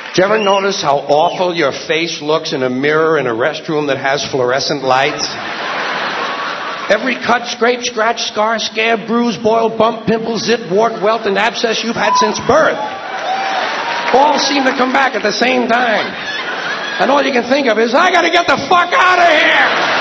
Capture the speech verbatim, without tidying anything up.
Do you ever notice how awful your face looks in a mirror in a restroom that has fluorescent lights? Every cut, scrape, scratch, scar, scab, bruise, boil, bump, pimple, zit, wart, welt, and abscess you've had since birth all seem to come back at the same time. And all you can think of is, I gotta get the fuck out of here!